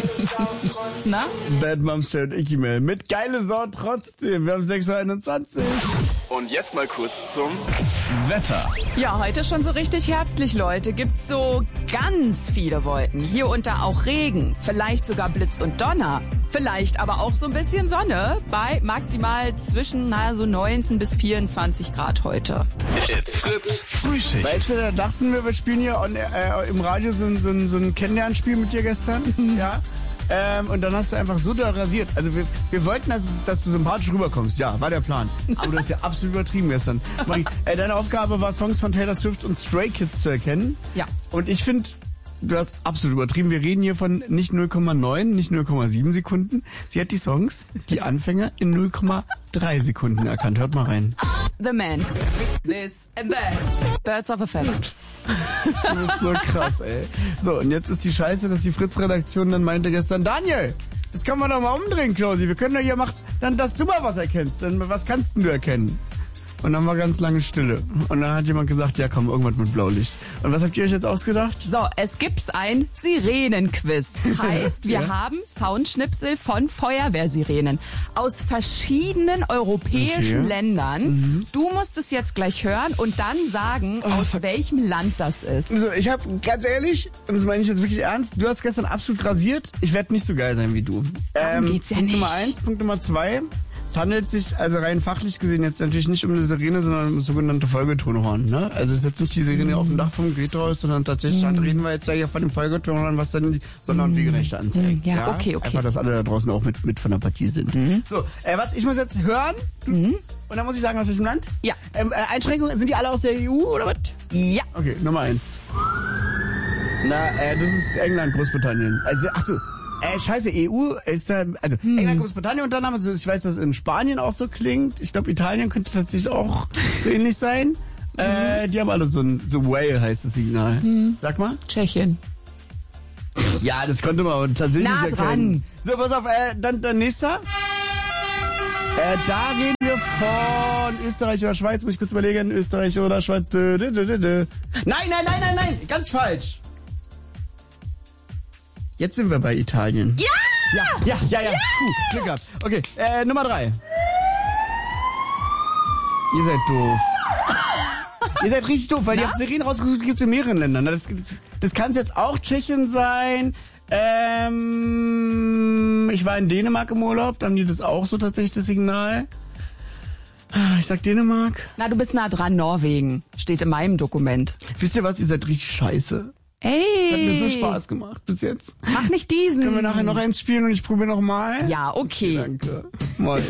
Na? Bad Moms und Icky-Mail mit geile Sau trotzdem. Wir haben 6:21 Uhr. Und jetzt mal kurz zum Wetter. Ja, heute schon so richtig herbstlich, Leute. Gibt's so ganz viele Wolken. Hier und da auch Regen. Vielleicht sogar Blitz und Donner. Vielleicht aber auch so ein bisschen Sonne bei maximal zwischen so 19 bis 24 Grad heute. It's Fritz Frühschicht. Weißt du, da dachten wir spielen hier im Radio so ein Kennenlernspiel mit dir gestern. Ja. Und dann hast du einfach so doll rasiert. Also wir wollten, dass du sympathisch rüberkommst. Ja, war der Plan. Aber du hast ja absolut übertrieben gestern. Deine Aufgabe war, Songs von Taylor Swift und Stray Kids zu erkennen. Ja. Und ich finde, du hast absolut übertrieben. Wir reden hier von nicht 0,9, nicht 0,7 Sekunden. Sie hat die Songs, die Anfänger, in 0,3 Sekunden erkannt. Hört mal rein. The Man, This and That, Birds of a Feather. Das ist so krass, ey. So, und jetzt ist die Scheiße, dass die Fritz-Redaktion dann meinte gestern, Daniel, das kann man doch mal umdrehen, Klausi. Wir können doch hier dann, dass du mal was erkennst. Denn was kannst denn du erkennen? Und dann war ganz lange Stille. Und dann hat jemand gesagt, ja komm, irgendwas mit Blaulicht. Und was habt ihr euch jetzt ausgedacht? So, es gibt ein Sirenenquiz. Heißt, wir haben Soundschnipsel von Feuerwehrsirenen aus verschiedenen europäischen Ländern. Du musst es jetzt gleich hören und dann sagen, aus welchem Land das ist. Also ich habe, ganz ehrlich, und das meine ich jetzt wirklich ernst, du hast gestern absolut rasiert. Ich werde nicht so geil sein wie du. Darum geht's ja Punkt nicht. Nummer 1, Punkt Nummer 2. Es handelt sich also rein fachlich gesehen jetzt natürlich nicht um eine Sirene, sondern um das sogenannte Folgetonhorn. Ne? Also es ist jetzt nicht die Sirene auf dem Dach vom Gathaus, sondern tatsächlich reden wir jetzt ja hier von dem Folgetonhorn, was dann die Sonder- und Wegerechte anzeigt. Ja, okay. Einfach, dass alle da draußen auch mit von der Partie sind. So, ich muss jetzt hören und dann muss ich sagen, aus welchem Land? Ja. Einschränkungen, sind die alle aus der EU oder was? Ja. Okay, Nummer 1. Das ist England, Großbritannien. Also, achso. Scheiße, EU ist da, also England, Großbritannien und dann haben wir, ich weiß, dass es in Spanien auch so klingt. Ich glaube, Italien könnte tatsächlich auch so ähnlich sein. Die haben alle so Whale heißt das Signal. Sag mal. Tschechien. Ja, das konnte man aber tatsächlich Nah erkennen. So, pass auf, dann nächster. Da reden wir von Österreich oder Schweiz, muss ich kurz überlegen. Österreich oder Schweiz. Nein, ganz falsch. Jetzt sind wir bei Italien. Ja! Puh, Glück gehabt. Okay, Nummer 3. Ihr seid doof. Ihr seid richtig doof, weil ihr habt Sirenen rausgesucht, die gibt's in mehreren Ländern. Das kann jetzt auch Tschechien sein. Ich war in Dänemark im Urlaub, da haben die das auch so tatsächlich, das Signal. Ich sag Dänemark. Na, du bist nah dran, Norwegen. Steht in meinem Dokument. Wisst ihr was, ihr seid richtig scheiße. Ey! Hat mir so Spaß gemacht bis jetzt. Mach nicht diesen. Können wir nachher noch eins spielen und ich probiere noch mal? Ja, okay. Danke. Moin.